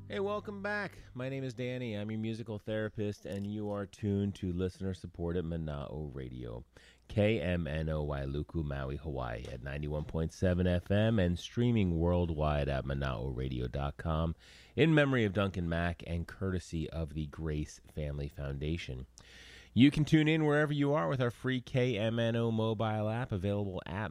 Hey, welcome back. My name is Danny. I'm your musical therapist, and you are tuned to listener-supported Mana'o Radio, KMNO Wailuku, Maui, Hawaii, at 91.7 FM and streaming worldwide at Mana'oRadio.com in memory of Duncan Mack and courtesy of the Grace Family Foundation. You can tune in wherever you are with our free KMNO mobile app available at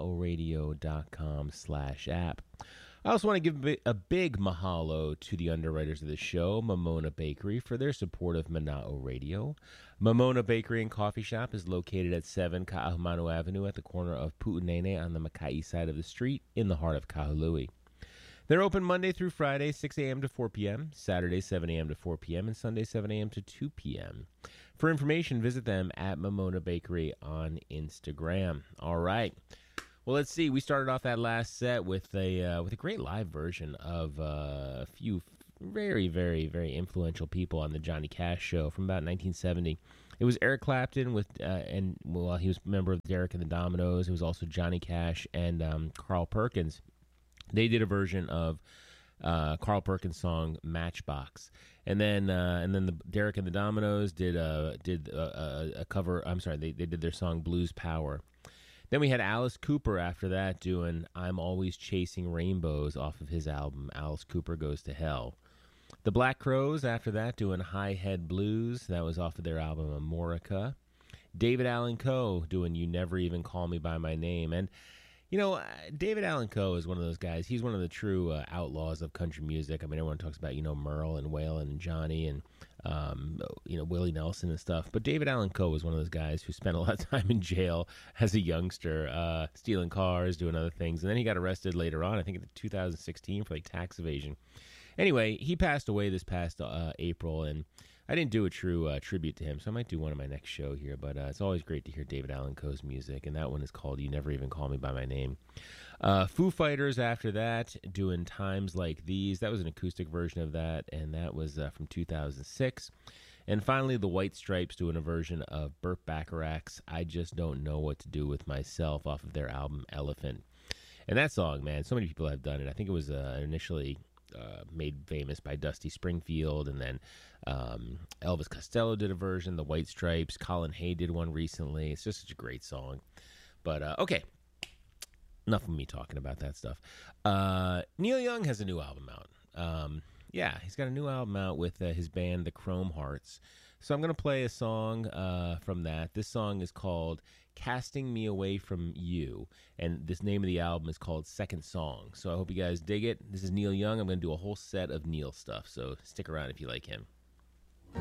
Mana'oRadio.com/app. I also want to give a big mahalo to the underwriters of the show, Momona Bakery, for their support of Mana'o Radio. Momona Bakery and Coffee Shop is located at 7 Ka'ahumanu Avenue at the corner of Pu'unene on the Makai side of the street in the heart of Kahului. They're open Monday through Friday, 6 a.m. to 4 p.m., Saturday, 7 a.m. to 4 p.m., and Sunday, 7 a.m. to 2 p.m. For information, visit them at Momona Bakery on Instagram. All right. Well, let's see. We started off that last set with a great live version of a few very, very, very influential people on the Johnny Cash show from about 1970. It was Eric Clapton he was a member of Derek and the Dominoes. It was also Johnny Cash and Carl Perkins. They did a version of Carl Perkins' song "Matchbox," and then the Derek and the Dominoes did a cover. I'm sorry, they did their song "Blues Power." Then we had Alice Cooper after that doing "I'm Always Chasing Rainbows" off of his album Alice Cooper Goes to Hell. The Black Crowes after that doing "High Head Blues." That was off of their album Amorica. David Allan Coe doing "You Never Even Call Me by My Name." And you know, David Allan Coe is one of those guys. He's one of the true outlaws of country music. I mean, everyone talks about, Merle and Waylon and Johnny and, Willie Nelson and stuff. But David Allan Coe was one of those guys who spent a lot of time in jail as a youngster, stealing cars, doing other things. And then he got arrested later on, I think in 2016, for tax evasion. Anyway, he passed away this past April, and I didn't do a true tribute to him, so I might do one on my next show here, but it's always great to hear David Allan Coe's music, and that one is called "You Never Even Call Me by My Name." Foo Fighters after that, doing "Times Like These." That was an acoustic version of that, and that was from 2006. And finally, the White Stripes doing a version of Burt Bacharach's "I Just Don't Know What to Do With Myself" off of their album Elephant. And that song, man, so many people have done it. I think it was initially made famous by Dusty Springfield, and then Elvis Costello did a version, the White Stripes. Colin Hay did one recently. It's just such a great song. But okay, enough of me talking about that stuff. Neil Young has a new album out. He's got a new album out with his band, the Chrome Hearts. So I'm going to play a song from that. This song is called "Casting Me Away From You," and this name of the album is called Second Song. So I hope you guys dig it. This is Neil Young. I'm going to do a whole set of Neil stuff, so stick around if you like him.